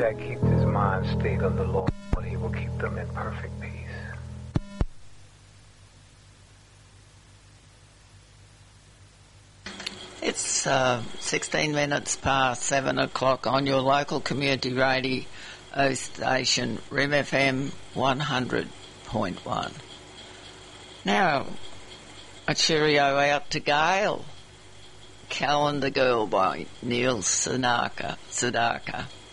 that keeps his mind stayed on the Lord, he will keep them in perfect peace. It's 16 minutes past 7 o'clock on your local community radio station, Rim FM 100.1. Now, a cheerio out to Gail. Calendar Girl by Neil Sedaka.